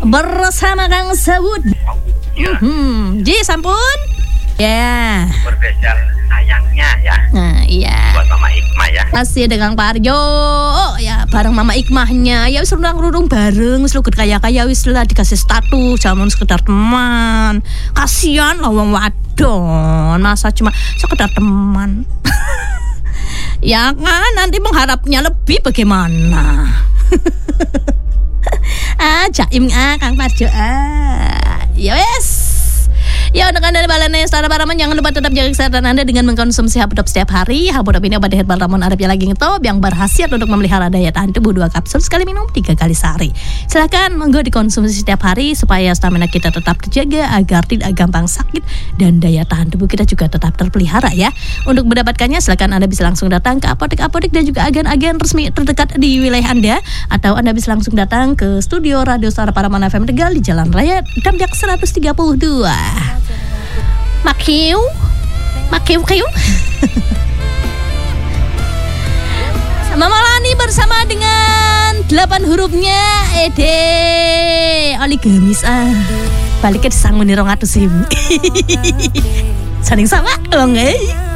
bersama Kang Sabut. Ji sampun. Ya. Berspesial sayangnya ya. Nah, iya. Buat Mama Ikma ya. Masih dengan Pak Arjo. Ya, bareng Mama Ikmahnya. Ya wis rundang-rundung bareng, wis lugut kaya-kaya wis lah dikasih status, jangan sekedar teman. Kasihan lah wong wadon, masa cuma sekedar teman. Ya kan, nanti mengharapnya lebih bagaimana? Jaim Kang Parjo. Ya wes. Ya untuk Anda balana Setara Paraman, jangan lupa tetap jaga kesehatan Anda dengan mengkonsumsi Hapodop setiap hari. Hapodop ini obat herbal ramuan Arab yang lagi ngetop yang berkhasiat untuk memelihara daya tahan tubuh 2 kapsul sekali minum 3 kali sehari. Silahkan monggo dikonsumsi setiap hari supaya stamina kita tetap terjaga agar tidak gampang sakit dan daya tahan tubuh kita juga tetap terpelihara ya. Untuk mendapatkannya silahkan Anda bisa langsung datang ke apotek-apotek dan juga agen-agen resmi terdekat di wilayah Anda, atau Anda bisa langsung datang ke studio Radio Setara Paraman FM Tegal di Jalan Raya Damjak 132. Makiu. Mama Lani bersama dengan 8 hurufnya Ede Oligamis. Baliknya disanguni 200.000. Saling sama dong,